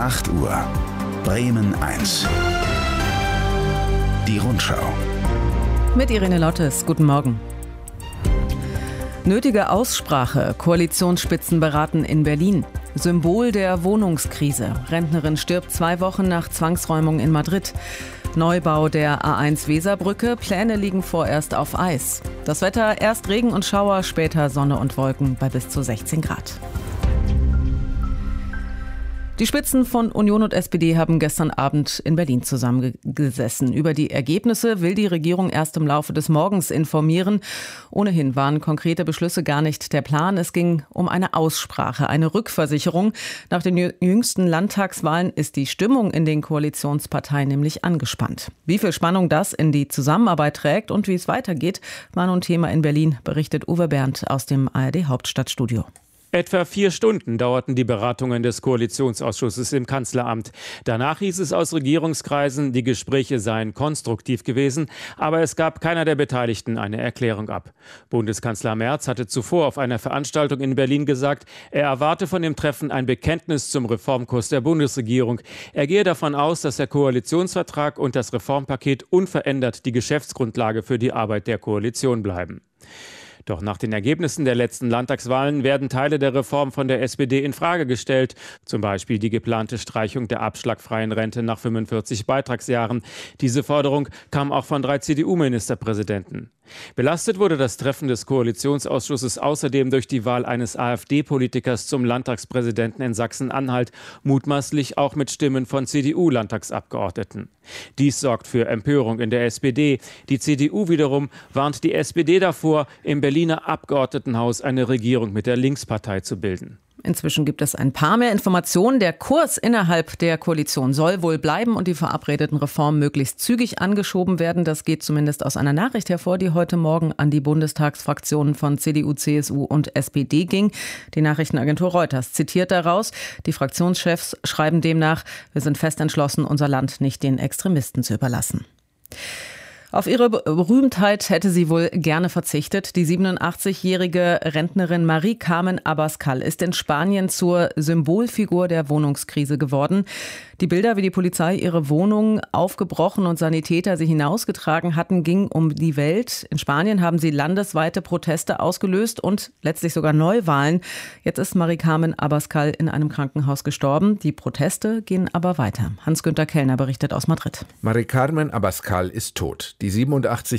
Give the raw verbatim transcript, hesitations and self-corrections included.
acht Uhr. Bremen eins. Die Rundschau. Mit Irene Lottes, guten Morgen. Nötige Aussprache, Koalitionsspitzen beraten in Berlin. Symbol der Wohnungskrise. Rentnerin stirbt zwei Wochen nach Zwangsräumung in Madrid. Neubau der A eins Weserbrücke, Pläne liegen vorerst auf Eis. Das Wetter, erst Regen und Schauer, später Sonne und Wolken bei bis zu sechzehn Grad. Die Spitzen von Union und S P D haben gestern Abend in Berlin zusammengesessen. Über die Ergebnisse will die Regierung erst im Laufe des Morgens informieren. Ohnehin waren konkrete Beschlüsse gar nicht der Plan. Es ging um eine Aussprache, eine Rückversicherung. Nach den jüngsten Landtagswahlen ist die Stimmung in den Koalitionsparteien nämlich angespannt. Wie viel Spannung das in die Zusammenarbeit trägt und wie es weitergeht, war nun Thema in Berlin, berichtet Uwe Berndt aus dem A R D-Hauptstadtstudio. Etwa vier Stunden dauerten die Beratungen des Koalitionsausschusses im Kanzleramt. Danach hieß es aus Regierungskreisen, die Gespräche seien konstruktiv gewesen, aber es gab keiner der Beteiligten eine Erklärung ab. Bundeskanzler Merz hatte zuvor auf einer Veranstaltung in Berlin gesagt, er erwarte von dem Treffen ein Bekenntnis zum Reformkurs der Bundesregierung. Er gehe davon aus, dass der Koalitionsvertrag und das Reformpaket unverändert die Geschäftsgrundlage für die Arbeit der Koalition bleiben. Doch nach den Ergebnissen der letzten Landtagswahlen werden Teile der Reform von der S P D in Frage gestellt. Zum Beispiel die geplante Streichung der abschlagfreien Rente nach fünfundvierzig Beitragsjahren. Diese Forderung kam auch von drei C D U-Ministerpräsidenten. Belastet wurde das Treffen des Koalitionsausschusses außerdem durch die Wahl eines AfD-Politikers zum Landtagspräsidenten in Sachsen-Anhalt, mutmaßlich auch mit Stimmen von C D U-Landtagsabgeordneten. Dies sorgt für Empörung in der S P D. Die C D U wiederum warnt die S P D davor, im Berliner Abgeordnetenhaus eine Regierung mit der Linkspartei zu bilden. Inzwischen gibt es ein paar mehr Informationen. Der Kurs innerhalb der Koalition soll wohl bleiben und die verabredeten Reformen möglichst zügig angeschoben werden. Das geht zumindest aus einer Nachricht hervor, die heute Morgen an die Bundestagsfraktionen von C D U, C S U und S P D ging. Die Nachrichtenagentur Reuters zitiert daraus. Die Fraktionschefs schreiben demnach, wir sind fest entschlossen, unser Land nicht den Extremisten zu überlassen. Auf ihre Berühmtheit hätte sie wohl gerne verzichtet. Die siebenundachtzigjährige Rentnerin Mari-Carmen Abascal ist in Spanien zur Symbolfigur der Wohnungskrise geworden. Die Bilder, wie die Polizei ihre Wohnung aufgebrochen und Sanitäter sie hinausgetragen hatten, gingen um die Welt. In Spanien haben sie landesweite Proteste ausgelöst und letztlich sogar Neuwahlen. Jetzt ist Mari-Carmen Abascal in einem Krankenhaus gestorben. Die Proteste gehen aber weiter. Hans-Günther Kellner berichtet aus Madrid. Mari-Carmen Abascal ist tot. Die siebenundachtzig